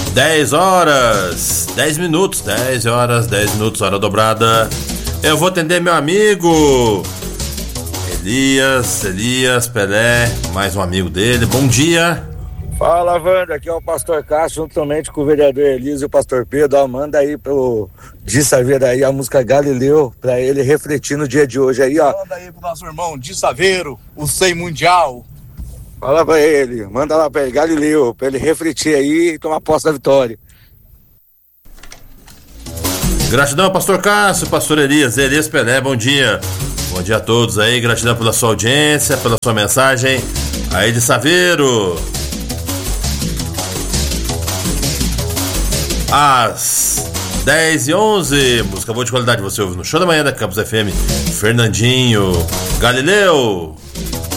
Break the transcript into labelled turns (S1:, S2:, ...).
S1: 10 horas, 10 minutos, 10 horas, 10 minutos, hora dobrada. Eu vou atender meu amigo Elias Pelé, mais um amigo dele. Bom dia.
S2: Fala, Wander, aqui é o Pastor Cássio, juntamente com o vereador Elias e o Pastor Pedro. Manda aí pro Di Saveiro aí a música Galileu, pra ele refletir no dia de hoje aí, ó.
S3: Manda aí pro nosso irmão Di Saveiro, o 100 Mundial.
S2: Fala pra ele, manda lá pra ele, Galileu, pra ele refletir aí e tomar posse da vitória.
S1: Gratidão, Pastor Cássio, Pastor Elias Pelé, bom dia. Bom dia a todos aí, gratidão pela sua audiência, pela sua mensagem. Aí de Saveiro. Às 10h11, música boa de qualidade, você ouve no Show da Manhã da Campus FM, Fernandinho, Galileu.